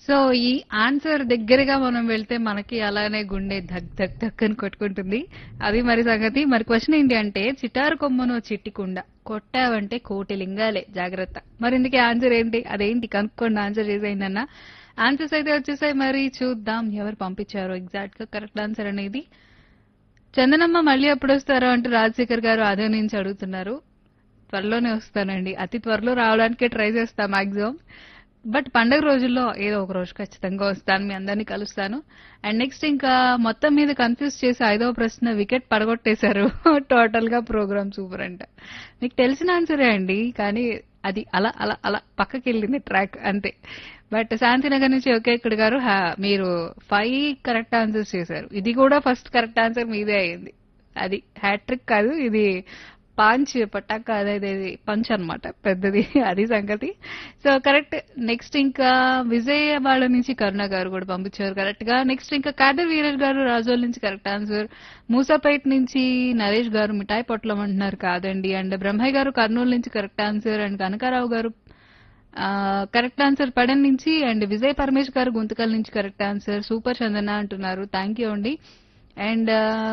So ఈ answer దగ్గరగా మనం వెళ్తే మనకి అలానే గుండె ధక్ ధక్ ధక్ అని కొట్టుకుంటుంది. అది మరి సంగతి. మరి క్వశ్చన్ ఏంటి అంటే చిటారు కొమ్మను చిట్టికుండ కొట్టావంటే కోటి లింగాలే జాగ్రత్త. మరి ఇందుకే ఆన్సర్ ఏంటి, అదేంటి కనుక్కోండి, ఆన్సర్ చేసేయండి. ఆన్సర్స్ అయితే వచ్చేసాయి, మరి చూద్దాం ఎవరు పంపించారో ఎగ్జాక్ట్ గా కరెక్ట్ ఆన్సర్ అనేది. చందనమ్మ మళ్ళీ ఎప్పుడు వస్తారో అంటూ రాజశేఖర్ గారు అదే నుంచి అడుగుతున్నారు. త్వరలోనే వస్తానండి, అతి త్వరలో రావడానికే ట్రై చేస్తా మాక్సిమం. బట్ పండగ రోజుల్లో ఏదో ఒక రోజు ఖచ్చితంగా వస్తాను, మీ అందరినీ కలుస్తాను. అండ్ నెక్స్ట్ ఇంకా మొత్తం మీద కన్ఫ్యూజ్ చేసి 5వ ప్రశ్న వికెట్ పడగొట్టేశారు. టోటల్ గా ప్రోగ్రామ్ సూపర్ అంట. మీకు తెలిసిన ఆన్సరే అండి, కానీ అది అలా అలా అలా పక్కకి వెళ్ళింది ట్రాక్ అంతే. బట్ శాంతినగర్ నుంచి ఒకే ఇక్కడ గారు మీరు 5 కరెక్ట్ ఆన్సర్స్ చేశారు. ఇది కూడా ఫస్ట్ కరెక్ట్ ఆన్సర్ మీదే అయింది. అది హ్యాట్రిక్ కాదు, ఇది పాంచ్ పటాక అదేది పంచ్ అన్నమాట పెద్దది, అది సంగతి. So correct. నెక్స్ట్ ఇంకా విజయవాడ నుంచి కరుణ గారు కూడా పంపించారు కరెక్ట్ గా. నెక్స్ట్ ఇంకా కాదర్ వీరర్ గారు రాజోల్ నుంచి కరెక్ట్ ఆన్సర్. మూసాపేట్ నుంచి నరేష్ గారు మిఠాయి పొట్లం అంటున్నారు కాదండి. అండ్ బ్రహ్మయ్య గారు కర్నూలు నుంచి కరెక్ట్ ఆన్సర్. అండ్ కనకారావు గారు కరెక్ట్ ఆన్సర్ పడన్ నుంచి. అండ్ విజయ్ పరమేష్ గారు గుంతకల్ నుంచి కరెక్ట్ ఆన్సర్. సూపర్ చందన అంటున్నారు, థ్యాంక్ యూ అండి. అండ్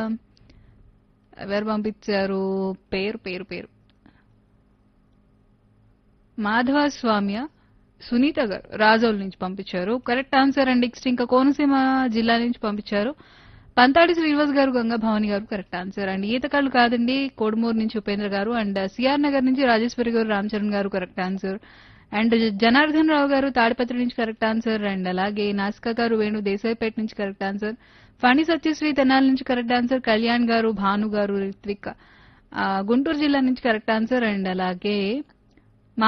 ఎవరు పంపించారు, పేరు పేరు పేరు మాధవ స్వామ్య సునీత గారు రాజోల్ నుంచి పంపించారు కరెక్ట్ ఆన్సర్. అండ్ నెక్స్ట్ ఇంకా కోనసీమ జిల్లా నుంచి పంపించారు పంతాడి శ్రీనివాస్ గారు, గంగా భవాని గారు కరెక్ట్ ఆన్సర్. అండ్ ఈతకాళ్ళు కాదండి, కోడుమూరు నుంచి ఉపేంద్ర గారు. అండ్ సిఆర్ నగర్ నుంచి రాజేశ్వరి గారు, రామచరణ్ గారు correct answer. And Janardhan Rao గారు తాడిపత్రి నుంచి కరెక్ట్ ఆన్సర్. అండ్ అలాగే నాసికా గారు వేణు దేశాయిపేట నుంచి కరెక్ట్ ఆన్సర్. ఫణి సత్యశ్రీ తెనాలి నుంచి కరెక్ట్ ఆన్సర్. కళ్యాణ్ గారు, భాను గారు, రిత్విక్ గుంటూరు జిల్లా నుంచి కరెక్ట్ ఆన్సర్. అండ్ అలాగే